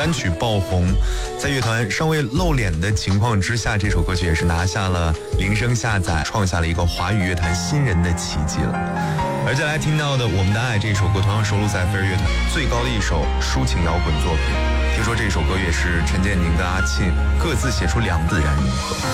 单曲爆红，在乐团尚未露脸的情况之下，这首歌曲也是拿下了0声下载，创下了一个华语乐坛新人的奇迹了。而接下来听到的《我们的爱》这首歌，同样收录在飞儿乐团最高的一首抒情摇滚作品。听说这首歌也是陈建宁跟阿沁各自写出2自然融合。